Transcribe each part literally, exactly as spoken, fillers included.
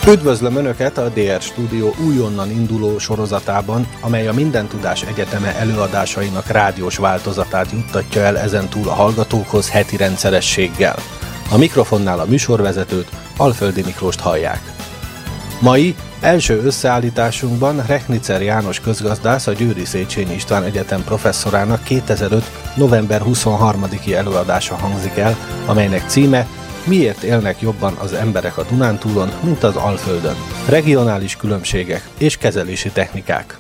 Üdvözlöm Önöket a dé er Stúdió újonnan induló sorozatában, amely a Minden Tudás Egyeteme előadásainak rádiós változatát juttatja el ezentúl a hallgatókhoz heti rendszerességgel. A mikrofonnál a műsorvezetőt, Alföldi Miklóst hallják. Mai első összeállításunkban Rechnicer János közgazdász, a Győri Széchenyi István Egyetem professzorának kétezer-öt. november huszonharmadiki előadása hangzik el, amelynek címe Miért élnek jobban az emberek a Dunántúlon, mint az Alföldön? Regionális különbségek és kezelési technikák.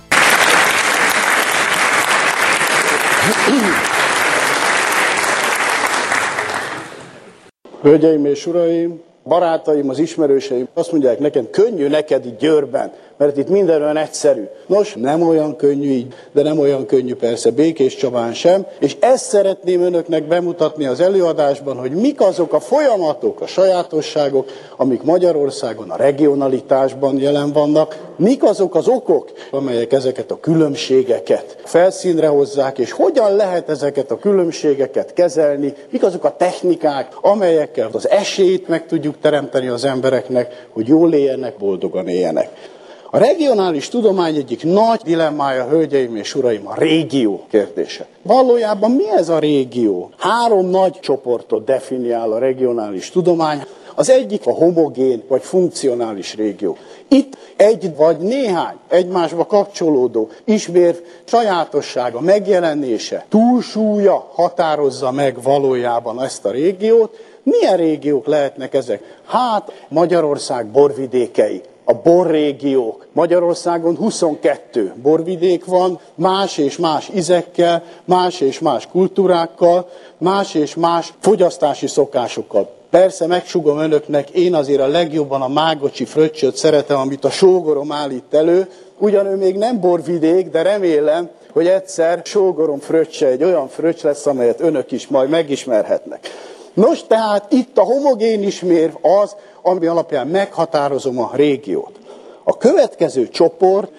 Hölgyeim és uraim, barátaim, az ismerőseim azt mondják nekem, könnyű neked itt Győrben, mert itt minden olyan egyszerű. Nos, nem olyan könnyű így, de nem olyan könnyű persze Békés Csabán sem, és ezt szeretném önöknek bemutatni az előadásban, hogy mik azok a folyamatok, a sajátosságok, amik Magyarországon a regionalitásban jelen vannak, mik azok az okok, amelyek ezeket a különbségeket felszínre hozzák, és hogyan lehet ezeket a különbségeket kezelni, mik azok a technikák, amelyekkel az esélyt meg tudjuk teremteni az embereknek, hogy jól éljenek, boldogan éljenek. A regionális tudomány egyik nagy dilemmája, hölgyeim és uraim, a régió kérdése. Valójában mi ez a régió? Három nagy csoportot definiál a regionális tudomány. Az egyik a homogén vagy funkcionális régió. Itt egy vagy néhány egymásba kapcsolódó ismérv sajátossága, megjelenése, túlsúlya határozza meg valójában ezt a régiót. Milyen régiók lehetnek ezek? Hát Magyarország borvidékei. A borrégiók. Magyarországon huszonkettő borvidék van, más és más ízekkel, más és más kultúrákkal, más és más fogyasztási szokásokkal. Persze megsugom önöknek, én azért a legjobban a mágocsi fröccsöt szeretem, amit a sógorom állít elő. Ugyan ő még nem borvidék, de remélem, hogy egyszer sógorom fröccse egy olyan fröccs lesz, amelyet önök is majd megismerhetnek. Nos, tehát itt a homogén ismérv az, ami alapján meghatározom a régiót. A következő csoport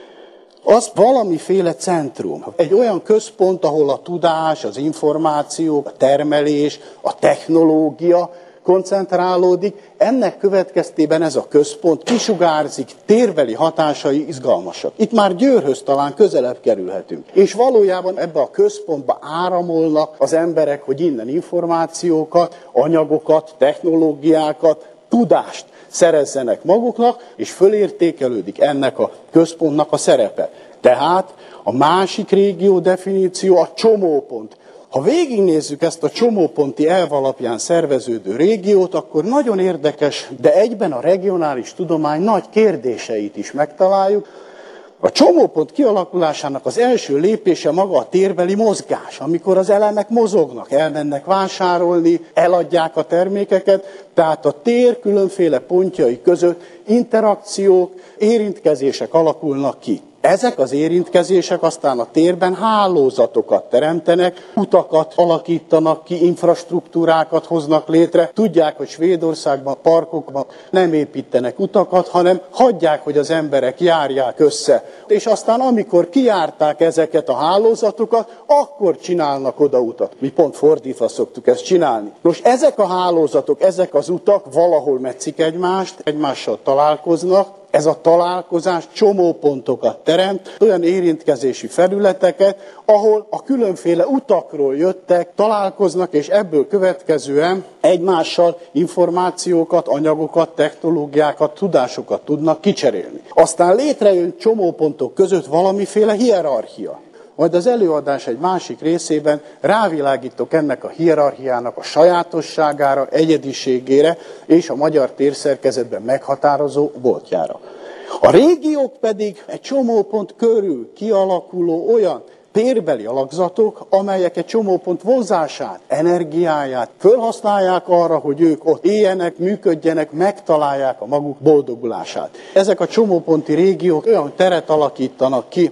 az valamiféle centrum. Egy olyan központ, ahol a tudás, az információ, a termelés, a technológia koncentrálódik. Ennek következtében ez a központ kisugárzik, térbeli hatásai izgalmasak. Itt már Győrhöz talán közelebb kerülhetünk. És valójában ebbe a központba áramolnak az emberek, hogy innen információkat, anyagokat, technológiákat, tudást szerezzenek maguknak, és fölértékelődik ennek a központnak a szerepe. Tehát a másik régió definíció a csomópont. Ha végignézzük ezt a csomóponti elv alapján szerveződő régiót, akkor nagyon érdekes, de egyben a regionális tudomány nagy kérdéseit is megtaláljuk. A csomópont kialakulásának az első lépése maga a térbeli mozgás, amikor az elemek mozognak, elmennek vásárolni, eladják a termékeket, tehát a tér különféle pontjai között interakciók, érintkezések alakulnak ki. Ezek az érintkezések aztán a térben hálózatokat teremtenek, utakat alakítanak ki, infrastruktúrákat hoznak létre. Tudják, hogy Svédországban, parkokban nem építenek utakat, hanem hagyják, hogy az emberek járják össze. És aztán amikor kijárták ezeket a hálózatokat, akkor csinálnak oda utat. Mi pont fordítva szoktuk ezt csinálni. Nos, ezek a hálózatok, ezek az utak valahol metszik egymást, egymással találkoznak. Ez a találkozás csomópontokat teremt, olyan érintkezési felületeket, ahol a különféle utakról jöttek, találkoznak, és ebből következően egymással információkat, anyagokat, technológiákat, tudásokat tudnak kicserélni. Aztán létrejön csomópontok között valamiféle hierarchia. Majd az előadás egy másik részében rávilágítok ennek a hierarchiának a sajátosságára, egyediségére és a magyar térszerkezetben meghatározó voltjára. A régiók pedig egy csomópont körül kialakuló olyan térbeli alakzatok, amelyek egy csomópont vonzását, energiáját fölhasználják arra, hogy ők ott éljenek, működjenek, megtalálják a maguk boldogulását. Ezek a csomóponti régiók olyan teret alakítanak ki